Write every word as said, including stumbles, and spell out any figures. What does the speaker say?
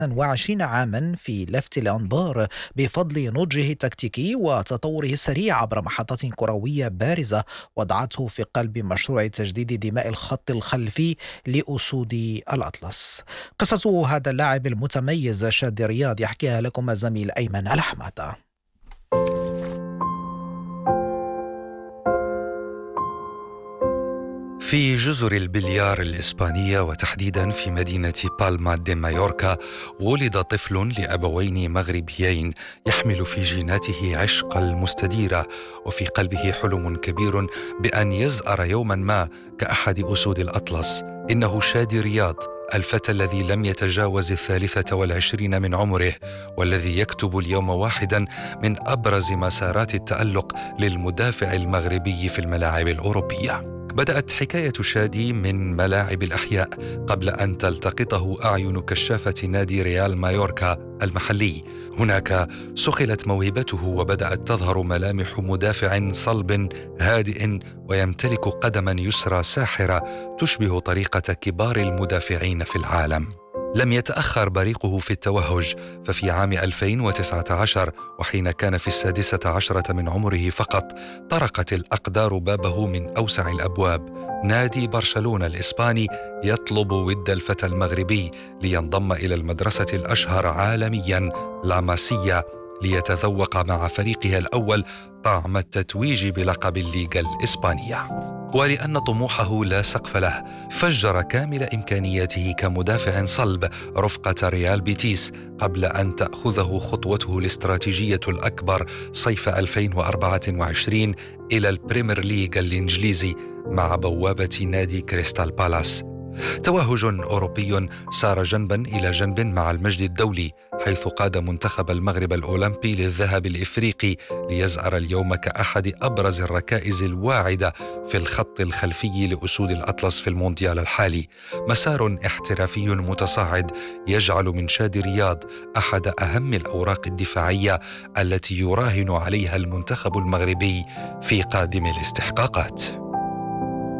وعشرين عاما في لفت الأنظار بفضل نضجه التكتيكي وتطوره السريع عبر محطات كروية بارزة وضعته في قلب مشروع تجديد دماء الخط الخلفي لأسود الأطلس. قصة هذا اللاعب المتميز شادي رياض يحكيها لكم الزميل أيمن الأحمد. في جزر البليار الإسبانية وتحديدا في مدينة بالما دي مايوركا ولد طفل لأبوين مغربيين يحمل في جيناته عشق المستديرة وفي قلبه حلم كبير بأن يزأر يوما ما كأحد أسود الأطلس. إنه شادي رياض، الفتى الذي لم يتجاوز الثالثة والعشرين من عمره والذي يكتب اليوم واحدا من أبرز مسارات التألق للمدافع المغربي في الملاعب الأوروبية. بدأت حكاية شادي من ملاعب الأحياء قبل أن تلتقطه أعين كشافة نادي ريال مايوركا المحلي. هناك صقلت موهبته وبدأت تظهر ملامح مدافع صلب هادئ ويمتلك قدما يسرى ساحرة تشبه طريقة كبار المدافعين في العالم. لم يتأخر بريقه في التوهج، ففي عام ألفين وتسعة عشر وحين كان في السادسة عشرة من عمره فقط طرقت الأقدار بابه من أوسع الأبواب. نادي برشلونة الإسباني يطلب ود الفتى المغربي لينضم إلى المدرسة الأشهر عالميا لا ماسيا ليتذوق مع فريقها الأول طعم التتويج بلقب الليغا الإسبانية. ولأن طموحه لا سقف له فجر كامل إمكانياته كمدافع صلب رفقة ريال بيتيس قبل أن تأخذه خطوته الاستراتيجية الأكبر صيف ألفين وأربعة وعشرين إلى البريمير ليغ الإنجليزي مع بوابة نادي كريستال بالاس. توهج أوروبي سار جنبا إلى جنب مع المجد الدولي، حيث قاد منتخب المغرب الأولمبي للذهب الإفريقي ليزأر اليوم كأحد أبرز الركائز الواعدة في الخط الخلفي لأسود الأطلس في المونديال الحالي. مسار احترافي متصاعد يجعل من شادي رياض أحد أهم الأوراق الدفاعية التي يراهن عليها المنتخب المغربي في قادم الاستحقاقات.